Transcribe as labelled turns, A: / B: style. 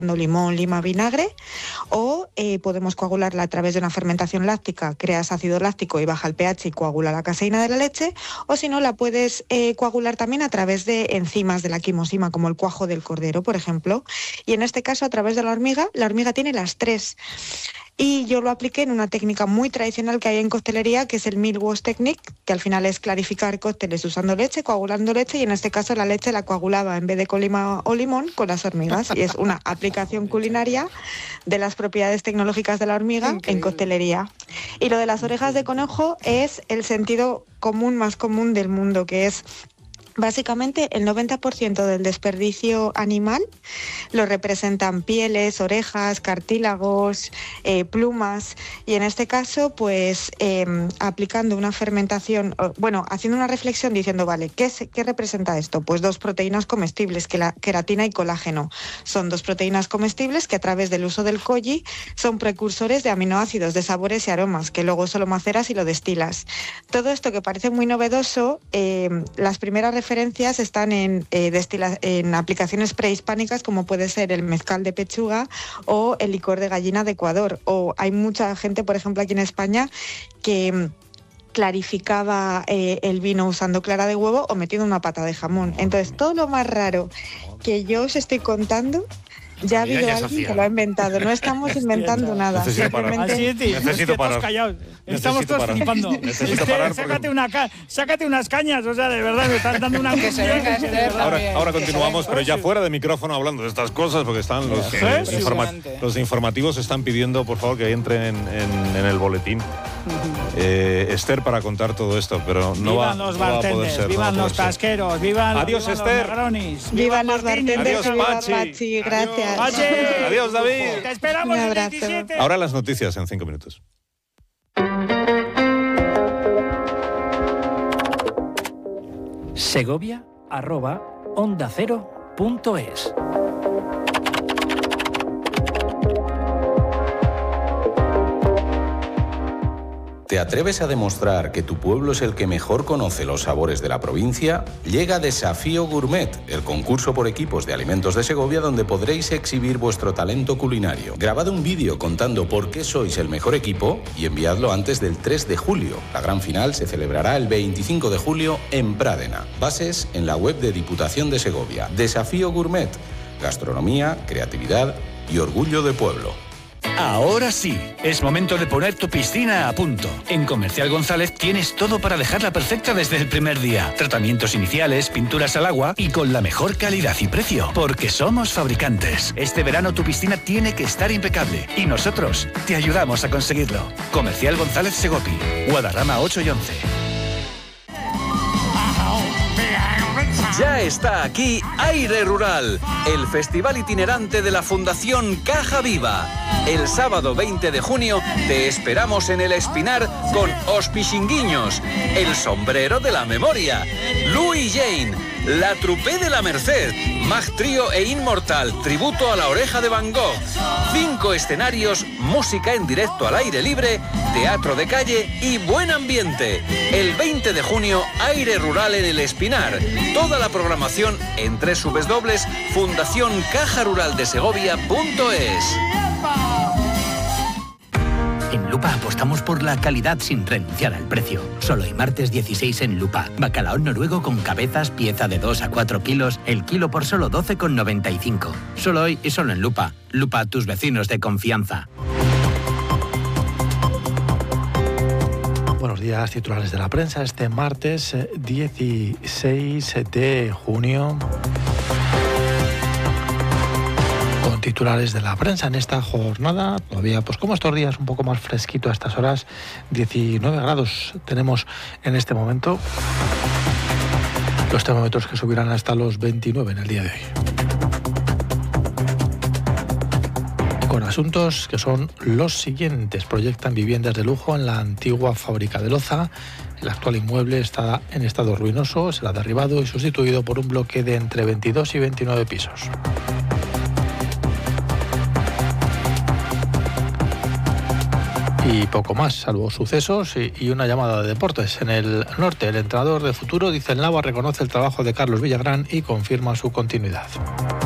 A: limón, lima, vinagre, o podemos coagularla a través de una fermentación láctica, creas ácido láctico y baja el pH y coagula la caseína de la leche, o si no la puedes coagular también a través de enzimas de la quimosima, como el cuajo del cordero, por ejemplo, y en este caso a través de la hormiga tiene las tres. Y yo lo apliqué en una técnica muy tradicional que hay en coctelería, que es el milk wash technique, que al final es clarificar cócteles usando leche, coagulando leche, y en este caso la leche la coagulaba en vez de con lima o limón con las hormigas. Y es una aplicación culinaria de las propiedades tecnológicas de la hormiga en coctelería. Y lo de las orejas de conejo es el sentido común más común del mundo, que es básicamente el 90% del desperdicio animal lo representan pieles, orejas, cartílagos, plumas, y en este caso pues aplicando una fermentación, haciendo una reflexión diciendo, vale, ¿qué representa esto? Pues dos proteínas comestibles, que la queratina y colágeno. Son dos proteínas comestibles que a través del uso del koji son precursores de aminoácidos, de sabores y aromas, que luego solo maceras y lo destilas. Todo esto que parece muy novedoso, las primeras referencias están en aplicaciones prehispánicas, como puede ser el mezcal de pechuga o el licor de gallina de Ecuador. O hay mucha gente, por ejemplo, aquí en España, que clarificaba el vino usando clara de huevo o metiendo una pata de jamón. Entonces, todo lo más raro que yo os estoy contando, ya ha habido alguien que lo ha inventado. No estamos inventando nada.
B: Necesito parar.
C: Estamos todos flipando. Sácate unas cañas, o sea, de verdad, me están dando una...
D: Que se venga
B: ahora continuamos, pero ya fuera de micrófono hablando de estas cosas, porque están los informativos están pidiendo, por favor, que entren en el boletín. Esther, para contar todo esto, pero no va a poder ser.
C: Vivan los tasqueros, vivan
B: Adiós, Esther.
C: los Negronis.
A: Vivan los bartenders.
B: Adiós, Pachi.
A: Gracias.
B: Adiós, David.
C: Te esperamos en el 17.
B: Ahora las noticias en 5 minutos.
E: Segovia@ondacero.es.
F: ¿Te atreves a demostrar que tu pueblo es el que mejor conoce los sabores de la provincia? Llega Desafío Gourmet, el concurso por equipos de alimentos de Segovia, donde podréis exhibir vuestro talento culinario. Grabad un vídeo contando por qué sois el mejor equipo y enviadlo antes del 3 de julio. La gran final se celebrará el 25 de julio en Prádena. Bases en la web de Diputación de Segovia. Desafío Gourmet. Gastronomía, creatividad y orgullo de pueblo.
E: Ahora sí, es momento de poner tu piscina a punto. En Comercial González tienes todo para dejarla perfecta desde el primer día. Tratamientos iniciales, pinturas al agua y con la mejor calidad y precio. Porque somos fabricantes. Este verano tu piscina tiene que estar impecable y nosotros te ayudamos a conseguirlo. Comercial González Segopi, Guadarrama 8 y 11.
G: Ya está aquí Aire Rural, el festival itinerante de la Fundación Caja Viva. El sábado 20 de junio te esperamos en el Espinar con Os Pixinguiños, El Sombrero de la Memoria, Louis Jane, La Trupé de la Merced, Mag Trío e Inmortal, tributo a la Oreja de Van Gogh. 5 escenarios, música en directo al aire libre, teatro de calle y buen ambiente. El 20 de junio, Aire Rural en el Espinar. Toda la programación en www.fundacioncajaruraldesegovia.es.
E: En Lupa apostamos por la calidad sin renunciar al precio. Solo hoy martes 16 en Lupa. Bacalao noruego con cabezas, pieza de 2 a 4 kilos, el kilo por solo 12,95. Solo hoy y solo en Lupa. Lupa, tus vecinos de confianza.
H: Buenos días, titulares de la prensa. Este martes 16 de junio... titulares de la prensa en esta jornada, todavía pues como estos días un poco más fresquito a estas horas, 19 grados tenemos en este momento, los termómetros que subirán hasta los 29 en el día de hoy. Con asuntos que son los siguientes: proyectan viviendas de lujo en la antigua fábrica de Loza. El actual inmueble está en estado ruinoso, será derribado y sustituido por un bloque de entre 22 y 29 pisos. Y poco más, salvo sucesos y una llamada de deportes. En el norte, el entrenador de futuro, dice el Nava, reconoce el trabajo de Carlos Villagrán y confirma su continuidad.